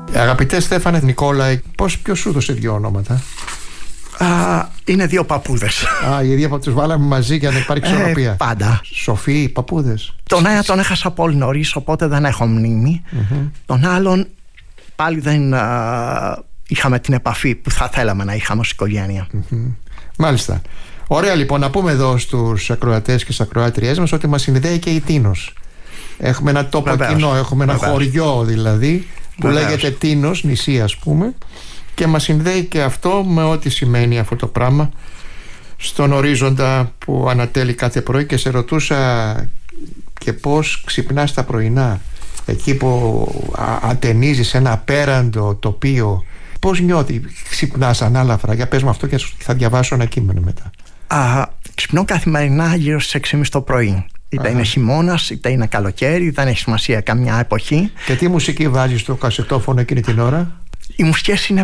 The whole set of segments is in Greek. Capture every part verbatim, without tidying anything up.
Αγαπητέ Στέφανε Νικόλαε, πώς, ποιος σου έδωσε δύο ονόματα? Α, είναι δύο παππούδες. Α, οι δύο τους βάλαμε μαζί για να υπάρχει ισορροπία. Ε, πάντα. Σοφοί παππούδες. Τον ένα τον έχασα πολύ νωρίς, οπότε δεν έχω μνήμη. Mm-hmm. Τον άλλον πάλι δεν α, είχαμε την επαφή που θα θέλαμε να είχαμε ως οικογένεια. Mm-hmm. Μάλιστα. Ωραία, λοιπόν, να πούμε εδώ στους ακροατές και στις ακροάτριές μας ότι μας συνδέει και η Τίνος. Έχουμε ένα τόπο Βεβαίως. κοινό, έχουμε ένα Βεβαίως. χωριό δηλαδή που Βεβαίως. λέγεται Τίνος, νησί ας πούμε, και μας συνδέει και αυτό με ό,τι σημαίνει αυτό το πράγμα στον ορίζοντα που ανατέλει κάθε πρωί. Και σε ρωτούσα και πώς ξυπνάς τα πρωινά εκεί που ατενίζεις ένα απέραντο τοπίο, πώς νιώθει, ξυπνάς ανάλαφρα? Για πες μου αυτό και θα διαβάσω ένα κείμενο μετά. Α, ξυπνώ καθημερινά γύρω στις έξι και μισή το πρωί. Είτε Αχα. είναι χειμώνας, είτε είναι καλοκαίρι, δεν έχει σημασία καμιά εποχή. Και τι μουσική βάζεις στο κασετόφωνο εκείνη την ώρα? Οι μουσικές είναι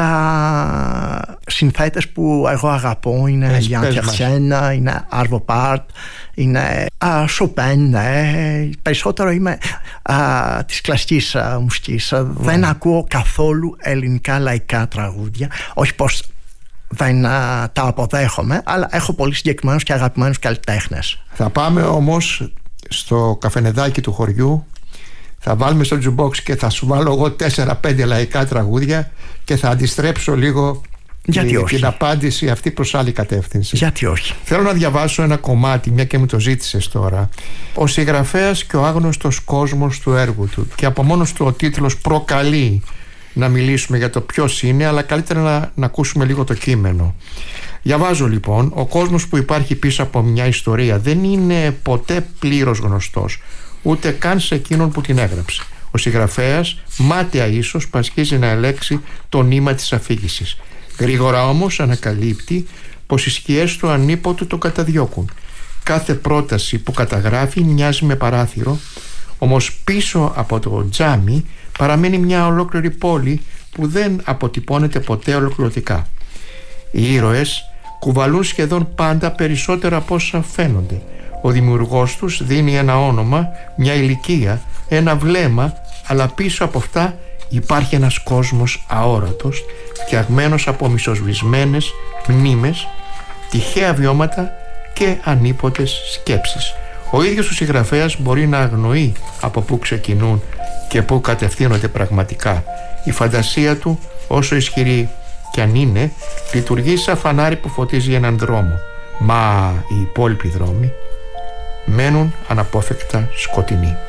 πάντα συνθέτες που εγώ αγαπώ. Είναι Γιάνν Τιερσένα, είναι Άρβο Πάρτ, είναι Σοπέν. Ναι. Περισσότερο είμαι α, της κλασικής α, μουσικής. Mm. Δεν ακούω καθόλου ελληνικά λαϊκά τραγούδια. Όχι πως δεν α, τα αποδέχομαι, αλλά έχω πολύ συγκεκριμένους και αγαπημένους καλλιτέχνες. Θα πάμε όμως στο καφενεδάκι του χωριού. Θα βάλουμε στο jukebox και θα σου βάλω εγώ τέσσερα πέντε λαϊκά τραγούδια και θα αντιστρέψω λίγο τη, την απάντηση αυτή προς άλλη κατεύθυνση. Γιατί όχι? Θέλω να διαβάσω ένα κομμάτι, μια και μου το ζήτησες τώρα. Ο συγγραφέας και ο άγνωστος κόσμος του έργου του. Και από μόνος του ο τίτλος προκαλεί να μιλήσουμε για το ποιος είναι, αλλά καλύτερα να, να ακούσουμε λίγο το κείμενο. Διαβάζω λοιπόν: ο κόσμος που υπάρχει πίσω από μια ιστορία δεν είναι ποτέ πλήρως γνωστός, ούτε καν σε εκείνον που την έγραψε. Ο συγγραφέας, μάταια ίσως, πασχίζει να ελέξει το νήμα της αφήγησης. Γρήγορα όμως ανακαλύπτει πως οι σκιές του ανίποτου το καταδιώκουν. Κάθε πρόταση που καταγράφει μοιάζει με παράθυρο, όμως πίσω από το τζάμι παραμένει μια ολόκληρη πόλη που δεν αποτυπώνεται ποτέ ολοκληρωτικά. Οι ήρωες κουβαλούν σχεδόν πάντα περισσότερα από όσα φαίνονται. Ο δημιουργός τους δίνει ένα όνομα, μια ηλικία, ένα βλέμμα, αλλά πίσω από αυτά υπάρχει ένας κόσμος αόρατος, φτιαγμένος από μισοσβησμένες μνήμες, τυχαία βιώματα και ανίποτες σκέψεις. Ο ίδιος ο συγγραφέας μπορεί να αγνοεί από πού ξεκινούν και πού κατευθύνονται πραγματικά. Η φαντασία του, όσο ισχυρή κι αν είναι, λειτουργεί σαν φανάρι που φωτίζει έναν δρόμο. Μα οι υπόλοιποι δρόμοι μένουν αναπόφευκτα σκοτεινοί.